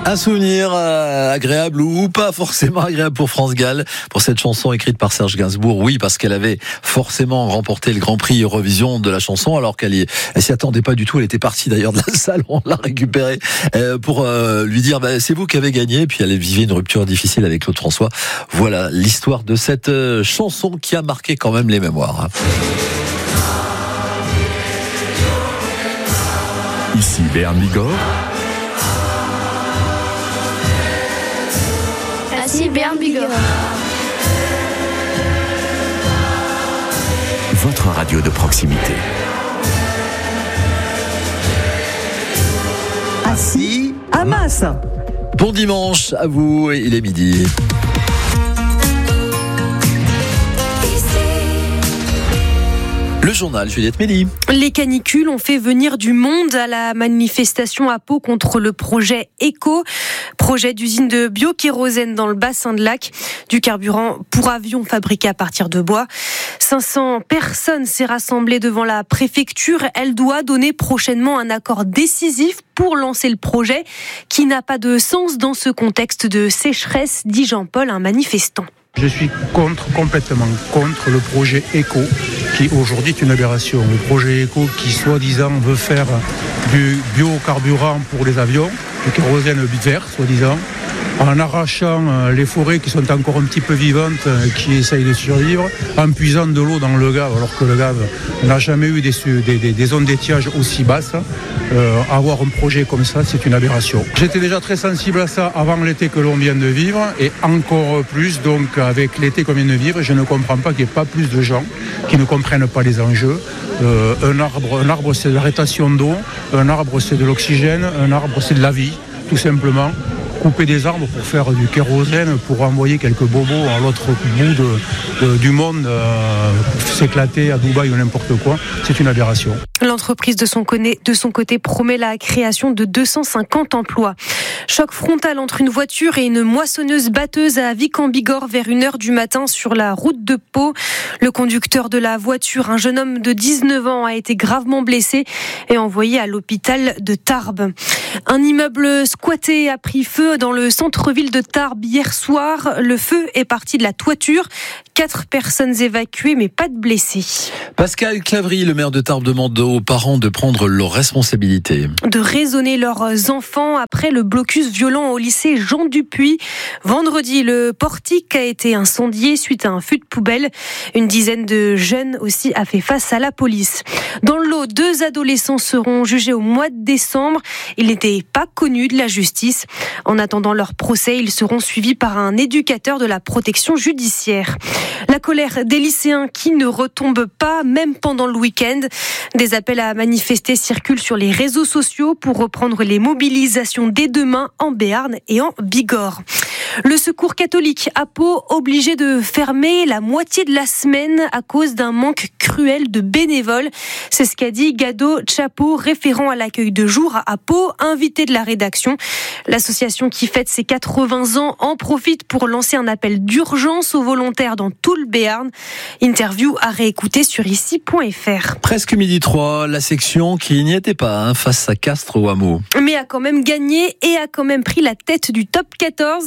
Un souvenir agréable ou pas forcément agréable pour France Gall, pour cette chanson écrite par Serge Gainsbourg. Oui, parce qu'elle avait forcément remporté le Grand Prix Eurovision de la chanson, alors elle s'y attendait pas du tout. Elle était partie d'ailleurs de la salle, on l'a récupérée pour lui dire c'est vous qui avez gagné. Et puis elle vivait une rupture difficile avec Claude François. Voilà l'histoire de cette chanson qui a marqué quand même les mémoires. Ici Béarn Bigorre. Ici Béarn Bigorre. Votre radio de proximité. Assis à Masse. Bon dimanche à vous, il est midi. Le journal, Juliette Méli. Les canicules ont fait venir du monde à la manifestation à Pau contre le projet ECO, projet d'usine de biokérosène dans le bassin de Lac, du carburant pour avions fabriqué à partir de bois. 500 personnes s'est rassemblées devant la préfecture. Elle doit donner prochainement un accord décisif pour lancer le projet qui n'a pas de sens dans ce contexte de sécheresse, dit Jean-Paul, un manifestant. Je suis complètement contre le projet ECO, qui aujourd'hui est une aberration. Le projet ECO qui, soi-disant, veut faire du biocarburant pour les avions, du kérosène vert, soi-disant, en arrachant les forêts qui sont encore un petit peu vivantes, qui essayent de survivre, en puisant de l'eau dans le gave, alors que le gave n'a jamais eu des zones d'étiage aussi basses. Avoir un projet comme ça, c'est une aberration. J'étais déjà très sensible à ça avant l'été que l'on vient de vivre, et encore plus donc avec l'été qu'on vient de vivre. Je ne comprends pas qu'il n'y ait pas plus de gens qui ne comprennent pas les enjeux. Un arbre c'est de la rétention d'eau, un arbre c'est de l'oxygène, un arbre c'est de la vie, tout simplement. Couper des arbres pour faire du kérosène, pour envoyer quelques bobos à l'autre bout du monde, pour s'éclater à Dubaï ou n'importe quoi, c'est une aberration. L'entreprise de son côté promet la création de 250 emplois. Choc frontal entre une voiture et une moissonneuse-batteuse à Vic-en-Bigorre vers 1h du matin sur la route de Pau. Le conducteur de la voiture, un jeune homme de 19 ans, a été gravement blessé et envoyé à l'hôpital de Tarbes. Un immeuble squatté a pris feu dans le centre-ville de Tarbes hier soir. Le feu est parti de la toiture. 4 personnes évacuées, mais pas de blessés. Pascal Clavry, le maire de Tarbes, demande aux parents de prendre leurs responsabilités. De raisonner leurs enfants après le blocus violent au lycée Jean Dupuis. Vendredi, le portique a été incendié suite à un feu de poubelle. Une dizaine de jeunes aussi a fait face à la police. Dans le lot, 2 adolescents seront jugés au mois de décembre. Ils n'étaient pas connus de la justice. En attendant leur procès, ils seront suivis par un éducateur de la protection judiciaire. La colère des lycéens qui ne retombe pas, même pendant le week-end. Des appels à manifester circulent sur les réseaux sociaux pour reprendre les mobilisations dès demain en Béarn et en Bigorre. Le Secours catholique à Pau, obligé de fermer la moitié de la semaine à cause d'un manque cruel de bénévoles. C'est ce qu'a dit Gado Chapeau, référent à l'accueil de jour à Pau, invité de la rédaction. L'association qui fête ses 80 ans en profite pour lancer un appel d'urgence aux volontaires dans tout le Béarn. Interview à réécouter sur ici.fr. Presque 12h03, la section qui n'y était pas face à Castres au Hameau. Mais a quand même gagné et a quand même pris la tête du top 14.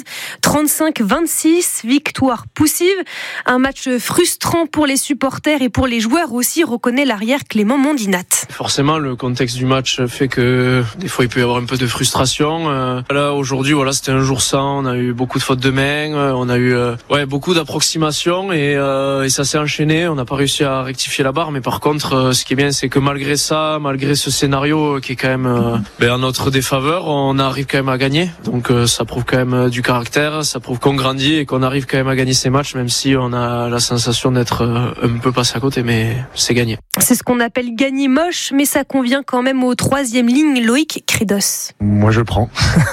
35-26, victoire poussive. Un match frustrant pour les supporters et pour les joueurs aussi, reconnaît l'arrière Clément Mondinat. Forcément, le contexte du match fait que des fois il peut y avoir un peu de frustration. Là aujourd'hui, c'était un jour sans. On a eu beaucoup de fautes de main, on a eu beaucoup d'approximations et ça s'est enchaîné. On n'a pas réussi à rectifier la barre, mais par contre, ce qui est bien, c'est que malgré ça, malgré ce scénario qui est quand même en notre défaveur, on arrive quand même à gagner. Donc ça prouve quand même du caractère. Ça prouve qu'on grandit et qu'on arrive quand même à gagner ces matchs, même si on a la sensation d'être un peu passé à côté, mais c'est gagné. C'est ce qu'on appelle gagner moche, mais ça convient quand même au 3e ligne, Loïc Crédos. Moi je prends.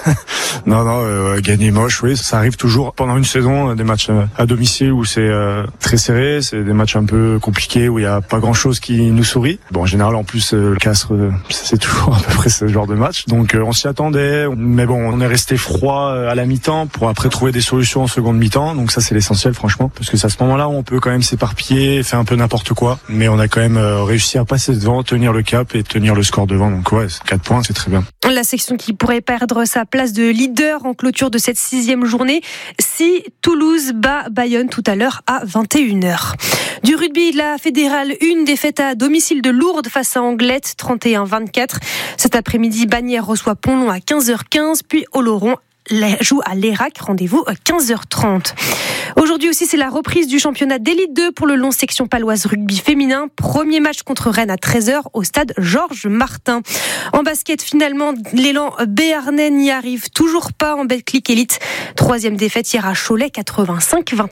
Non, gagner moche, oui, ça arrive toujours pendant une saison, des matchs à domicile où c'est très serré, c'est des matchs un peu compliqués où il n'y a pas grand chose qui nous sourit. Bon, en général, en plus, le Castres, c'est toujours à peu près ce genre de match, donc on s'y attendait, mais bon, on est resté froid à la mi-temps pour après après trouver des solutions en seconde mi-temps. Donc ça c'est l'essentiel franchement, parce que c'est à ce moment-là où on peut quand même s'éparpiller, faire un peu n'importe quoi, mais on a quand même réussi à passer devant, tenir le cap et tenir le score devant. Donc ouais, 4 points, c'est très bien. La section qui pourrait perdre sa place de leader en clôture de cette 6e journée si Toulouse bat Bayonne tout à l'heure à 21h. Du rugby, la fédérale 1, défaite à domicile de Lourdes face à Anglette, 31-24. Cet après-midi, Bagnères reçoit Pont-Long à 15h15, puis Oloron joue à l'Erac, rendez-vous à 15h30. Aujourd'hui aussi, c'est la reprise du championnat d'élite 2 pour le long section paloise rugby féminin. Premier match contre Rennes à 13h au stade Georges Martin. En basket, finalement, l'élan béarnais n'y arrive toujours pas en Betclic Elite. 3e défaite hier à Cholet, 85-29.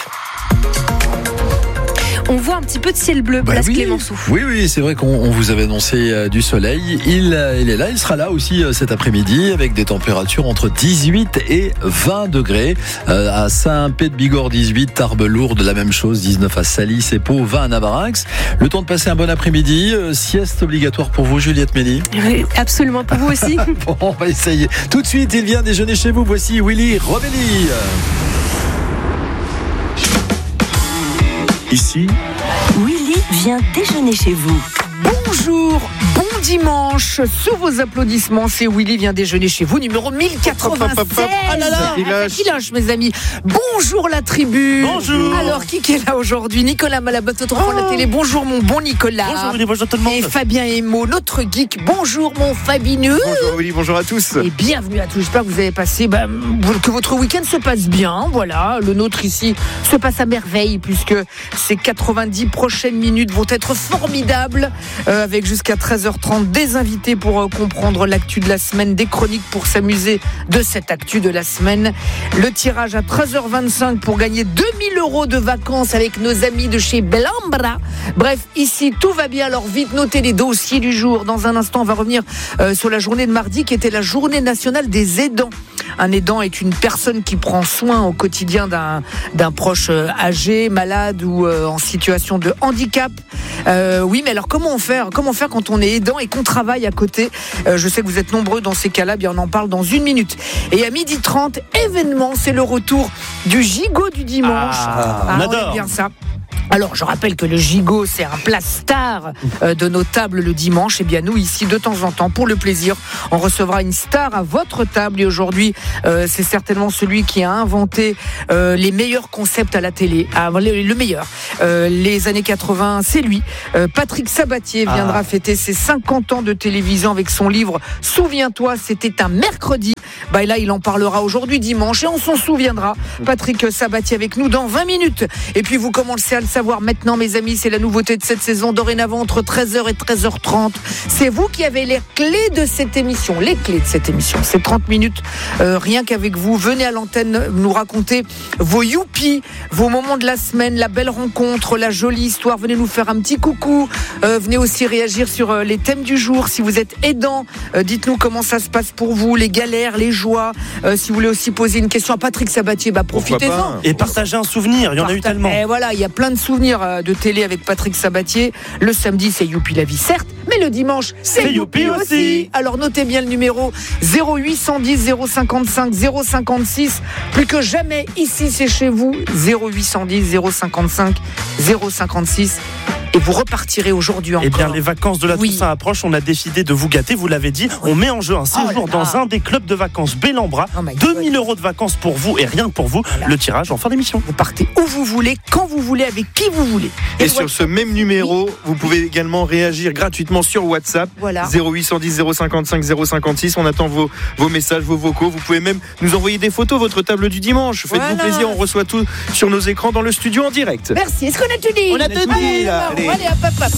On voit un petit peu de ciel bleu, place Clémenceau. Oui, c'est vrai qu'on vous avait annoncé du soleil. Il est là, il sera là aussi cet après-midi avec des températures entre 18 et 20 degrés. À Saint-Pé-de-Bigorre, 18, Tarbes-Lourdes, la même chose, 19 à Salis et Pau, 20 à Navarinx. Le temps de passer un bon après-midi. Sieste obligatoire pour vous, Juliette Méli? Oui, absolument, pour vous aussi. Bon, on va essayer. Tout de suite, il vient déjeuner chez vous. Voici Willy Robelli. Ici, Willy vient déjeuner chez vous. Bonjour, bon dimanche. Sous vos applaudissements, c'est Willy vient déjeuner chez vous, numéro 1096. Ah là là, qui lâche, mes amis. Bonjour la tribu. Bonjour. Alors, qui est là aujourd'hui? Nicolas Malabotte, notre enfant de la télé. Bonjour mon bon Nicolas. Bonjour Willy, bonjour tout le monde. Et Fabien Emo, notre geek. Bonjour mon Fabineux. Bonjour Willy, bonjour à tous. Et bienvenue à tous. J'espère que vous avez passé, que votre week-end se passe bien. Voilà, le nôtre ici se passe à merveille puisque ces 90 prochaines minutes vont être formidables. Avec jusqu'à 13h30 des invités pour comprendre l'actu de la semaine, des chroniques pour s'amuser de cette actu de la semaine. Le tirage à 13h25 pour gagner 2000 € de vacances avec nos amis de chez Belambra. Bref, ici tout va bien, alors vite notez les dossiers du jour. Dans un instant, on va revenir sur la journée de mardi qui était la journée nationale des aidants. Un aidant est une personne qui prend soin au quotidien d'un proche âgé, malade ou en situation de handicap. Oui, mais alors comment faire quand on est aidant et qu'on travaille à côté? Je sais que vous êtes nombreux dans ces cas-là, bien on en parle dans 1 minute. Et à 12h30, événement, c'est le retour du gigot du dimanche. On adore. On aime bien ça. Alors, je rappelle que le gigot, c'est un plat star de nos tables le dimanche. Et bien, nous, ici, de temps en temps, pour le plaisir, on recevra une star à votre table. Et aujourd'hui, c'est certainement celui qui a inventé les meilleurs concepts à la télé. Le meilleur. Les années 80, c'est lui. Patrick Sabatier viendra fêter ses 50 ans de télévision avec son livre « Souviens-toi, c'était un mercredi ». Et là, il en parlera aujourd'hui, dimanche, et on s'en souviendra. Patrick Sabatier avec nous dans 20 minutes. Et puis, vous commencez à le savoir maintenant, mes amis, c'est la nouveauté de cette saison. Dorénavant, entre 13h et 13h30, c'est vous qui avez les clés de cette émission. Les clés de cette émission, c'est 30 minutes, rien qu'avec vous. Venez à l'antenne nous raconter vos youpies, vos moments de la semaine, la belle rencontre, la jolie histoire. Venez nous faire un petit coucou. Venez aussi réagir sur les thèmes du jour. Si vous êtes aidant, dites-nous comment ça se passe pour vous, les galères, les joie. Si vous voulez aussi poser une question à Patrick Sabatier, profitez-en. Et partager un souvenir, il y en a eu tellement. Et voilà, il y a plein de souvenirs de télé avec Patrick Sabatier. Le samedi, c'est Youpi la vie, certes, mais le dimanche, c'est Youpi aussi. Alors notez bien le numéro 0810 055 056. Plus que jamais, ici, c'est chez vous. 0810 055 056. Et vous repartirez aujourd'hui encore. Eh bien, les vacances de la Toussaint approchent. On a décidé de vous gâter. Vous l'avez dit, on met en jeu un séjour dans un des clubs de vacances Belambra. 2000 € de vacances pour vous et rien que pour vous. Voilà. Le tirage en fin d'émission. Vous partez où vous voulez, quand vous voulez, avec qui vous voulez. Et sur ce même numéro, vous pouvez également réagir gratuitement sur WhatsApp. Voilà. 0810 055 056. On attend vos messages, vos vocaux. Vous pouvez même nous envoyer des photos, votre table du dimanche. Faites-vous plaisir. On reçoit tout sur nos écrans dans le studio en direct. Merci. Est-ce qu'on a tout dit? On a tout dit. Allez, hop.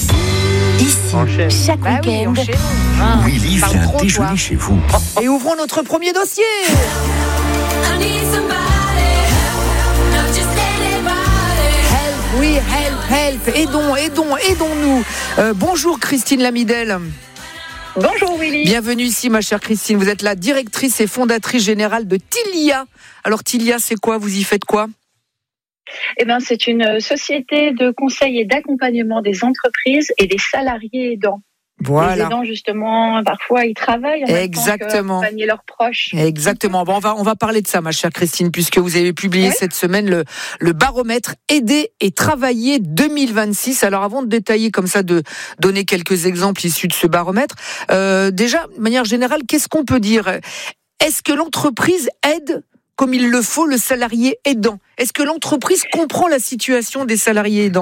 Ici, chaque week-end, Willy vient déjeuner chez vous. Et ouvrons notre premier dossier. Help, oui, help. Aidons-nous. Bonjour Christine Lamidel. Bonjour Willy. Bienvenue ici ma chère Christine. Vous êtes la directrice et fondatrice générale de Tilia. Alors Tilia, c'est quoi? Vous y faites quoi? C'est une société de conseil et d'accompagnement des entreprises et des salariés aidants. Voilà. Les aidants, justement, parfois, ils travaillent en même temps qu'accompagner leurs proches. Exactement. Bon, on va parler de ça, ma chère Christine, puisque vous avez publié cette semaine le baromètre Aider et travailler 2026. Alors, avant de détailler comme ça, de donner quelques exemples issus de ce baromètre, déjà, de manière générale, qu'est-ce qu'on peut dire ? Est-ce que l'entreprise aide comme il le faut le salarié aidant ? Est-ce que l'entreprise comprend la situation des salariés aidants ?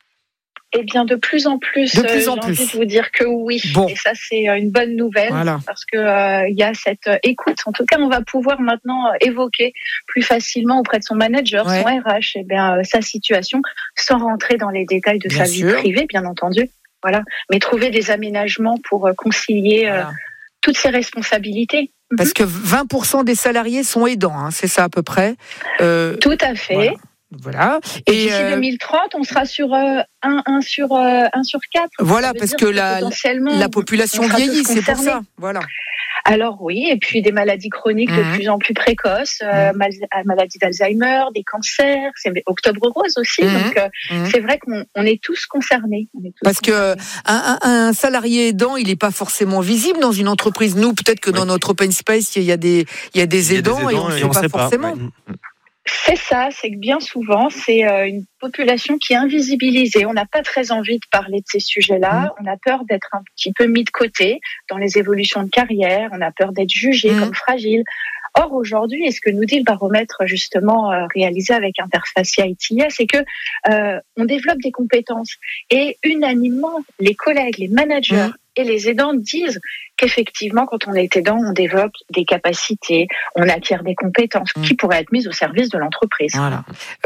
Eh bien, de plus en plus, j'ai envie de vous dire que oui. Bon. Et ça, c'est une bonne nouvelle, parce que il y a cette écoute. En tout cas, on va pouvoir maintenant évoquer plus facilement auprès de son manager, son RH, sa situation, sans rentrer dans les détails de sa vie privée, bien entendu. Voilà. Mais trouver des aménagements pour concilier toutes ces responsabilités. Parce que 20% des salariés sont aidants, hein, c'est ça à peu près. Tout à fait. Voilà. Et d'ici 2030, on sera sur 1 sur 4. Voilà, parce que la population vieillit, c'est pour ça. Voilà. Alors oui, et puis des maladies chroniques de plus en plus précoces, maladie d'Alzheimer, des cancers, c'est Octobre Rose aussi, donc c'est vrai qu'on est tous concernés. Parce que un salarié aidant, il n'est pas forcément visible dans une entreprise. Nous, peut-être que dans notre open space, il y a des aidants et on ne sait pas forcément. C'est ça, c'est que bien souvent, c'est une population qui est invisibilisée. On n'a pas très envie de parler de ces sujets-là. On a peur d'être un petit peu mis de côté dans les évolutions de carrière. On a peur d'être jugé comme fragile. Or, aujourd'hui, et ce que nous dit le baromètre, justement, réalisé avec Interfacia ITIA, c'est que on développe des compétences. Et unanimement, les collègues, les managers et les aidants disent qu'effectivement, quand on est aidant, on développe des capacités, on acquiert des compétences qui pourraient être mises au service de l'entreprise. Voilà.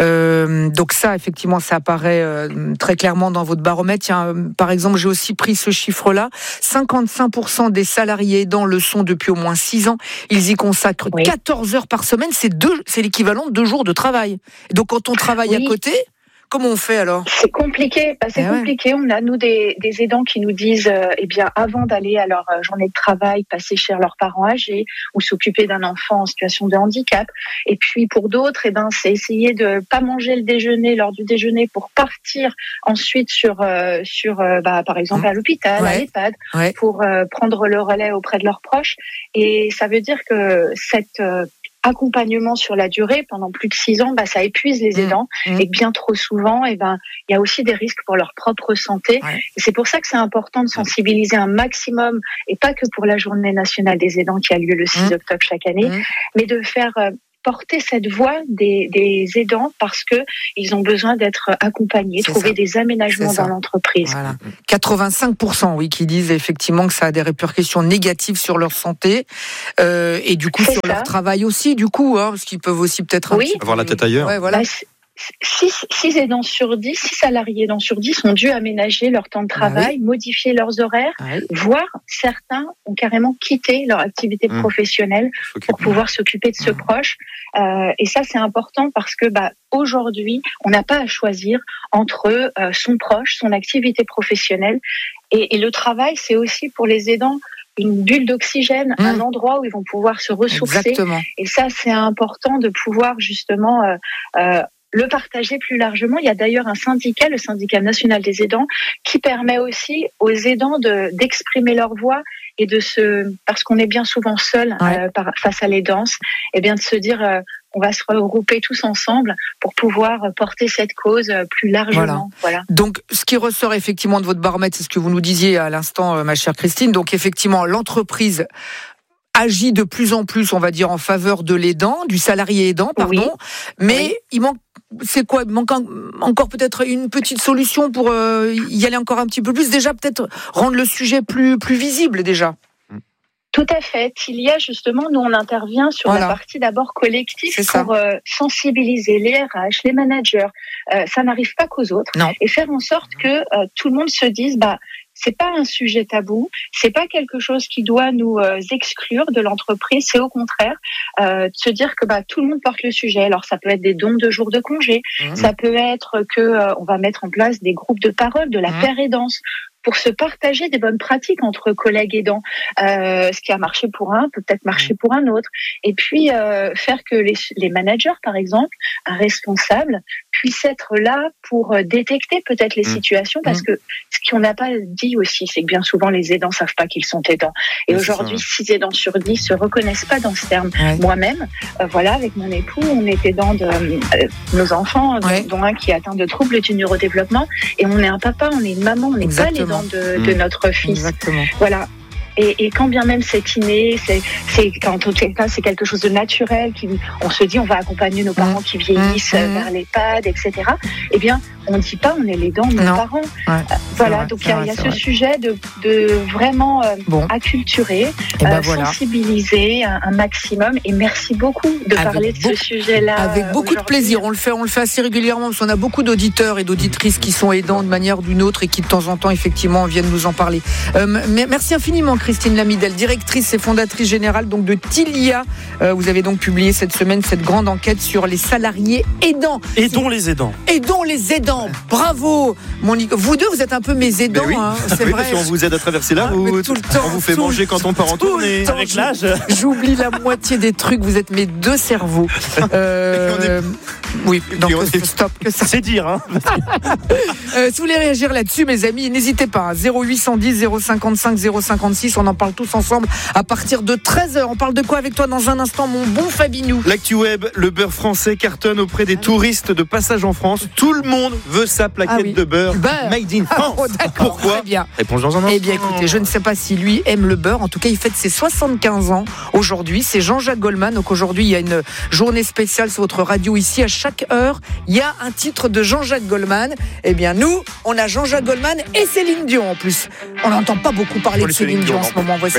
Donc ça, effectivement, ça apparaît très clairement dans votre baromètre. Tiens, par exemple, j'ai aussi pris ce chiffre-là. 55% des salariés aidants le sont depuis au moins 6 ans. Ils y consacrent 14 heures par semaine. C'est l'équivalent de 2 jours de travail. Donc, quand on travaille à côté... Comment on fait alors ? C'est compliqué. Compliqué. On a, nous, des aidants qui nous disent, avant d'aller à leur journée de travail, passer chez leurs parents âgés ou s'occuper d'un enfant en situation de handicap. Et puis, pour d'autres, c'est essayer de pas manger le déjeuner lors du déjeuner pour partir ensuite sur par exemple, à l'hôpital, à l'EHPAD, pour prendre le relais auprès de leurs proches. Et ça veut dire que cette accompagnement sur la durée pendant plus de 6 ans, ça épuise les aidants et bien trop souvent, il y a aussi des risques pour leur propre santé. Et c'est pour ça que c'est important de sensibiliser un maximum, et pas que pour la Journée nationale des aidants qui a lieu le 6 octobre chaque année, mais de faire porter cette voix des aidants parce que ils ont besoin d'être accompagnés, trouver des aménagements dans l'entreprise. Voilà. 85%, qui disent effectivement que ça a des répercussions négatives sur leur santé et du coup sur leur travail aussi, parce qu'ils peuvent aussi peut-être avoir la tête ailleurs. Ouais, voilà. 6 aidants sur 10, 6 salariés aidants sur 10 ont dû aménager leur temps de travail, modifier leurs horaires, voire certains ont carrément quitté leur activité professionnelle pour pouvoir s'occuper de ce proche. Et ça, c'est important parce que aujourd'hui, on n'a pas à choisir entre son proche, son activité professionnelle et le travail. C'est aussi pour les aidants une bulle d'oxygène, un endroit où ils vont pouvoir se ressourcer. Exactement. Et ça, c'est important de pouvoir justement le partager plus largement. Il y a d'ailleurs un syndicat, le syndicat national des aidants, qui permet aussi aux aidants d'exprimer leur voix et parce qu'on est bien souvent seul face à l'aidance, de se dire on va se regrouper tous ensemble pour pouvoir porter cette cause plus largement. Voilà. Donc, ce qui ressort effectivement de votre baromètre, c'est ce que vous nous disiez à l'instant, ma chère Christine. Donc, effectivement, l'entreprise agit de plus en plus, on va dire, en faveur de l'aidant, du salarié aidant, mais il manque. C'est quoi ? Il manque encore peut-être une petite solution pour y aller encore un petit peu plus. Déjà, peut-être rendre le sujet plus visible déjà. Tout à fait. Il y a justement, nous on intervient sur la partie d'abord collective pour sensibiliser les RH, les managers. Ça n'arrive pas qu'aux autres. Et faire en sorte que tout le monde se dise, c'est pas un sujet tabou, c'est pas quelque chose qui doit nous exclure de l'entreprise, c'est au contraire de se dire que tout le monde porte le sujet. Alors ça peut être des dons de jours de congé, ça peut être que on va mettre en place des groupes de parole, de la paire-aidance, pour se partager des bonnes pratiques entre collègues aidants. Ce qui a marché pour un peut peut-être marcher pour un autre. Et puis faire que les managers, par exemple, un responsable, puisse être là pour détecter peut-être les situations, parce que ce qu'on n'a pas dit aussi, c'est que bien souvent les aidants savent pas qu'ils sont aidants. Et aujourd'hui, 6 aidants sur 10 se reconnaissent pas dans ce terme. Moi-même, avec mon époux, on est aidant de nos enfants, dont un qui est atteint de troubles du neurodéveloppement, et on est un papa, on est une maman, on n'est pas l'aidant de notre fils. Exactement. Voilà. Et quand bien même c'est inné, c'est quelque chose de naturel, on se dit on va accompagner nos parents qui vieillissent vers l'EHPAD, etc. Eh bien, on ne dit pas on est l'aidant de nos parents. Voilà, donc il y a ce sujet de vraiment acculturer, sensibiliser un maximum. Et merci beaucoup de parler de ce sujet-là. Avec beaucoup de plaisir. On le fait assez régulièrement parce qu'on a beaucoup d'auditeurs et d'auditrices qui sont aidants de manière ou d'une autre et qui de temps en temps effectivement viennent nous en parler. Merci infiniment Christine Lamidel, directrice et fondatrice générale donc de Tilia. Vous avez donc publié cette semaine cette grande enquête sur les salariés aidants. Aidons les aidants. Aidons les aidants. Bravo, Monique. Vous deux, vous êtes un peu mes aidants. C'est vrai. Parce qu'on vous aide à traverser la route. Tout le temps, on vous fait manger quand on part en tournée. Avec l'âge. J'oublie la moitié des trucs. Vous êtes mes deux cerveaux. Oui, donc stop. Que ça. C'est dire. Hein. Si vous voulez réagir là-dessus, mes amis, n'hésitez pas. 0810 055 056. On en parle tous ensemble à partir de 13h. On parle de quoi avec toi dans un instant, mon bon Fabinou? L'actu web, le beurre français cartonne auprès des touristes de passage en France. Tout le monde veut sa plaquette de beurre made in France. Pourquoi? Très bien. Réponse dans un instant. Eh bien, écoutez, je ne sais pas si lui aime le beurre. En tout cas, il fête ses 75 ans aujourd'hui. C'est Jean-Jacques Goldman. Donc aujourd'hui, il y a une journée spéciale sur votre radio ici. À chaque heure, il y a un titre de Jean-Jacques Goldman. Eh bien, nous, on a Jean-Jacques Goldman et Céline Dion en plus. On n'entend pas beaucoup parler de Céline Dion en ce moment. Voici